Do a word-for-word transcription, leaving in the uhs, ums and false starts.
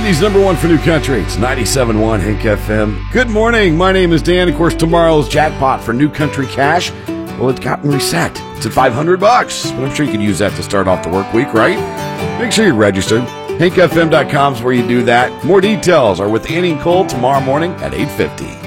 Indy's number one for new country. It's ninety-seven point one Hank F M. Good morning. My name is Dan. Of course, tomorrow's jackpot for new country cash, well, it's gotten reset. It's at five hundred bucks. But I'm sure you could use that to start off the work week, right? Make sure you're registered. Hank F M dot com is where you do that. More details are with Annie and Cole tomorrow morning at eight fifty.